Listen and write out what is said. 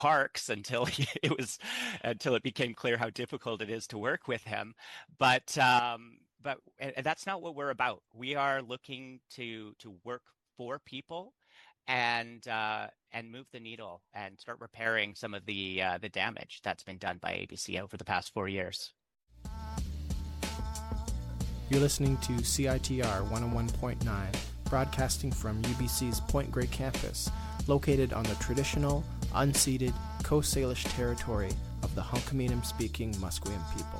parks until until it became clear how difficult it is to work with him. But and that's not what we're about. We are looking to work for people and move the needle and start repairing some of the damage that's been done by ABC over the past 4 years. You're listening to CITR 101.9, broadcasting from UBC's Point Grey campus, located on the traditional, unceded Coast Salish territory of the Hunkaminam-speaking Musqueam people.